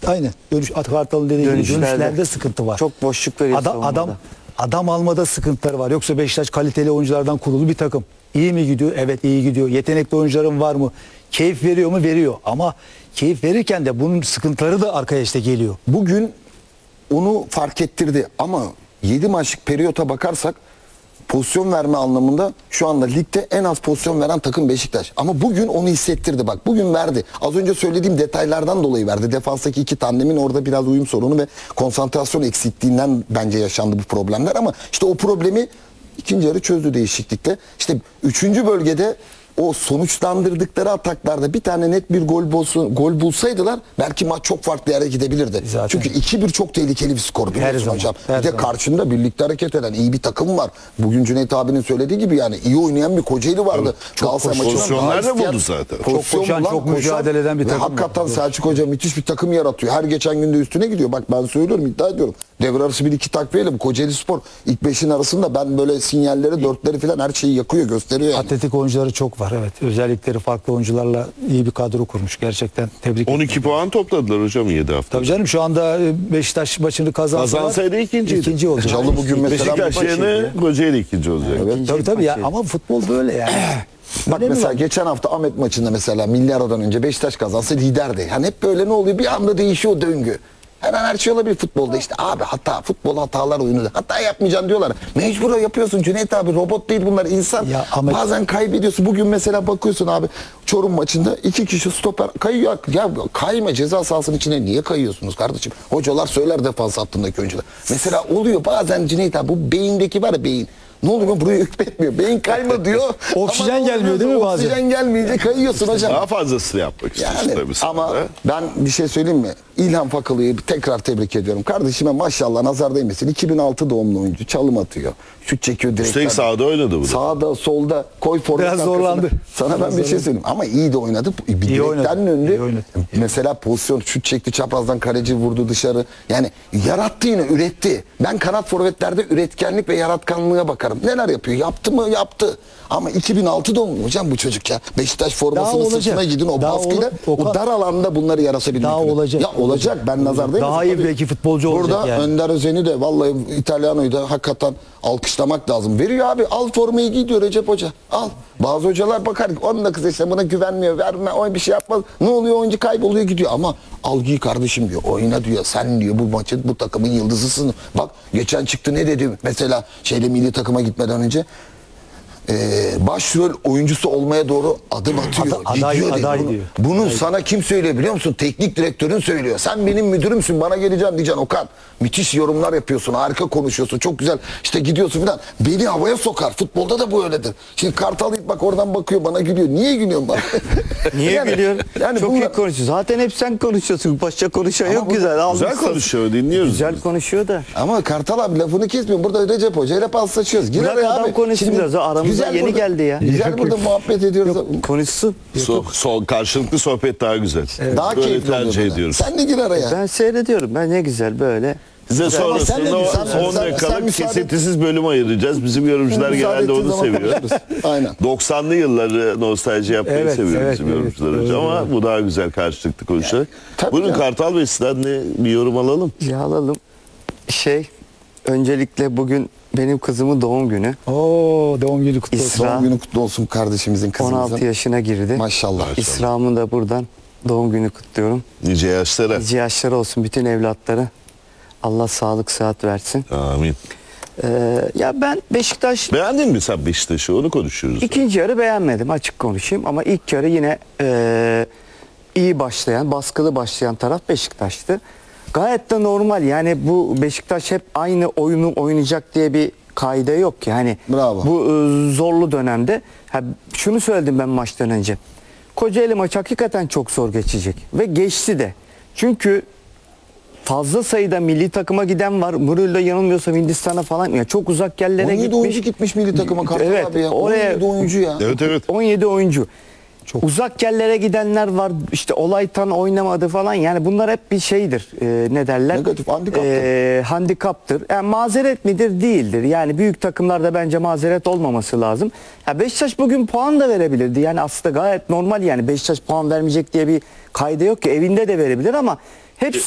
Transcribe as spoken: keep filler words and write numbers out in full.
Aynen. Dönüş, Kartal'ın dediği gibi Dönüşlerde. dönüşlerde sıkıntı var. Çok boşluk veriyor Adam, savunmada. adam, adam almada sıkıntıları var. Yoksa Beşiktaş kaliteli oyunculardan kurulu bir takım. İyi mi gidiyor? Evet, iyi gidiyor. Yetenekli oyuncuların var mı? Keyif veriyor mu? Veriyor. Ama keyif verirken de bunun sıkıntıları da arkaya işte geliyor. Bugün onu fark ettirdi ama yedi maçlık periyota bakarsak pozisyon verme anlamında şu anda ligde en az pozisyon veren takım Beşiktaş. Ama bugün onu hissettirdi bak. Bugün verdi. Az önce söylediğim detaylardan dolayı verdi. Defanstaki iki tandemin orada biraz uyum sorunu ve konsantrasyon eksikliğinden bence yaşandı bu problemler ama işte o problemi ikinci yarı çözdü değişiklikle. İşte üçüncü bölgede o sonuçlandırdıkları ataklarda bir tane net bir gol, bulsun, gol bulsaydılar belki maç çok farklı yere gidebilirdi. Zaten. Çünkü iki bir çok tehlikeli bir skor biliyorsun zaman, hocam. her Bir de zaman. karşında birlikte hareket eden iyi bir takım var. Bugün Cüneyt abinin söylediği gibi yani iyi oynayan bir Kocaeli vardı. Galatasaray maçında pozisyonlar daha da isteyen- buldu zaten. pozisyon koşan, bulan, çok mücadele eden bir ve takım hakikaten var. Selçuk Hoca müthiş bir takım yaratıyor. Her geçen günde üstüne gidiyor. Bak ben söylüyorum, iddia ediyorum. Devre arası bir iki takviyeyle bu Kocaeli Spor ilk beşin arasında ben böyle sinyalleri, dörtleri falan her şeyi yakıyor, gösteriyor yani. Atletik oyuncuları çok var, evet. Özellikleri farklı oyuncularla iyi bir kadro kurmuş. Gerçekten tebrik on iki ederim. puan topladılar hocam yedi hafta. Tabii canım, şu anda Beşiktaş maçını kazansalar Kazansaydı ikinciydi. ikinci olacak. Çalı bugün mesela Beşiktaş yerine Kocaeli ikinci olacak. Evet. Tabii tabii ya, ama futbol böyle yani. Bak Önemi mesela var. geçen hafta Ahmet maçında mesela milli aradan önce Beşiktaş kazansa liderdi. Yani hep böyle ne oluyor? Bir anda değişiyor o döngü. Her an her şey olabilir futbolda işte. Abi hata, futbol hatalar oyunu. Hata yapmayacaksın diyorlar. Mecbur yapıyorsun Cüneyt abi. Robot değil bunlar, insan. Ya Ahmet- Bazen kaybediyorsun. Bugün mesela bakıyorsun abi Çorum maçında iki kişi stoper kayıyor. Ya kayma, ceza sahasının içine niye kayıyorsunuz kardeşim? Hocalar söyler defans hattındaki oyuncular. Mesela oluyor bazen Cüneyt abi, bu beyindeki var ya, beyin. Ne oluyor, buraya hükmetmiyor. Beyin kayma diyor. Oksijen Ama ne gelmiyor oluyor? değil mi bazen? Oksijen gelmeyince kayıyorsun hocam. Daha fazlasını yapmak istiyorsun Yani tabii sen ama de. ben bir şey söyleyeyim mi? İlhan Fakalı'yı tekrar tebrik ediyorum. Kardeşime maşallah nazar değmesin. iki bin altı doğumlu oyuncu. Çalım atıyor. Şut çekiyor direkten. Üstelik sahada oynadı bu da. Sağda, solda, koy forvet Biraz arkasına. zorlandı. Sana ben bir şey söyleyeyim. Ama iyi de oynadı. Bir İyi direkten oynadı. döndü. İyi oynadı. Mesela pozisyon, şut çekti çaprazdan, kaleci vurdu dışarı. Yani yarattı, yine üretti. Ben kanat forvetlerde üretkenlik ve yaratkanlığa bakarım. Neler yapıyor? Yaptı mı? Yaptı. Ama iki bin altı doğumlu hocam bu çocuk ya. Beşiktaş formasını olacak. sırtına gidin, o Daha baskıyla olur. Okan- o dar alanda bunları yarasabilmek. Daha gibi. olacak. Ya olacak, ben nazardayım. Daha iyi belki futbolcu olacak Burada yani. Önder Özen'i de vallahi İtalyano'yu da hakikaten alkışlamak lazım. Veriyor abi, al formayı giy diyor Recep Hoca. Al. Bazı hocalar bakar on da kız işte buna güvenmiyor, verme, o bir şey yapmaz. Ne oluyor, oyuncu kayboluyor gidiyor ama al giy kardeşim diyor. Oyna diyor, sen diyor bu maçın, bu takımın yıldızısın. Bak geçen çıktı ne dedi mesela şeyle, milli takıma gitmeden önce. Ee, başrol oyuncusu olmaya doğru adım atıyor. Ada- aday- Gidiyor dedi. aday Bunu- diyor. Bunu sana kim söylüyor biliyor musun? Teknik direktörün söylüyor. Sen benim müdürümsün, bana geleceğim diyeceksin Okan. Müthiş yorumlar yapıyorsun, harika konuşuyorsun, çok güzel. İşte gidiyorsun falan. Beni havaya sokar. Futbolda da bu öyledir. Şimdi Kartal Yiğit bak oradan bakıyor bana, gülüyor. Niye gülüyorsun bana? Niye Yani- gülüyorsun? Yani Çok bunlar- iyi konuşuyor. Zaten hep sen konuşuyorsun. Başka konuşan Ama yok, bu- güzel. Güzel Almışsın. konuşuyor, dinliyoruz. Güzel biz. konuşuyor da. Ama Kartal abi lafını kesmiyor. Burada Recep Hoca ile paslaşıyoruz. Gir Bırak araya adam abi. konuşsun Şimdi biraz. O aramıza güzel yeni burada- geldi ya. Güzel Yok, burada yok. muhabbet ediyoruz. Konuşsun. So, so, karşılıklı sohbet daha güzel. Daha Böyle keyifli oluyor tercih böyle. ediyoruz. Sen de gir araya. Ben seyrediyorum. Ben ne güzel böyle. Size Ama sen ne sonrasında diyorsun? Sen- on sen- sen dakikalık müsaade- kesintisiz bölüm ayıracağız. Bizim yorumcular Müsaade genelde ettiğin onu zaman seviyor. konuşuruz. Aynen. doksanlı yılları nostalji yapmayı Evet, seviyor evet, bizim evet. yorumcular Doğru, hocam ama doğru. bu daha güzel karşılıklı konuşarak. tabii Buyurun ya. Kartal Bey, sizden de bir yorum alalım. Ya alalım. Şey, öncelikle bugün benim kızımın doğum günü. Oo, doğum günü kutlu olsun. İsra. Doğum günü kutlu olsun kardeşimizin, kızımızın. on altı yaşına girdi. Maşallah. İsra'mın da buradan doğum günü kutluyorum. Nice yaşlara. Nice yaşları olsun bütün evlatları. Allah sağlık sıhhat versin. Amin. Ee, ya ben Beşiktaş Beğendin mi sen Beşiktaş'ı? Onu konuşuyoruz. ikinci yarı beğenmedim, açık konuşayım, ama ilk yarı yine ee, iyi başlayan, baskılı başlayan taraf Beşiktaş'tı. Gayet de normal, yani bu Beşiktaş hep aynı oyunu oynayacak diye bir kaide yok ki. Hani Bravo. bu ee, zorlu dönemde ha, şunu söyledim ben maçtan önce. Kocaeli maçı hakikaten çok zor geçecek ve geçti de. Çünkü fazla sayıda milli takıma giden var. Murillo yanılmıyorsam Hindistan'a falan, yani çok uzak yerlere on yedi gitmiş. oyuncu gitmiş milli takıma Kartal Evet, abi ya. oraya- on yedi oyuncu ya. Evet evet. on yedi oyuncu. Çok. Uzak yerlere gidenler var. İşte Olaytan oynamadı falan. Yani bunlar hep bir şeydir. Ee, ne derler? Negatif, handikaptır. Ee, handikaptır. Yani mazeret midir? Değildir. Yani büyük takımlarda bence mazeret olmaması lazım. Ya Beşiktaş bugün puan da verebilirdi. Yani aslında gayet normal yani. Beşiktaş puan vermeyecek diye bir kaide yok ki. Evinde de verebilir ama hep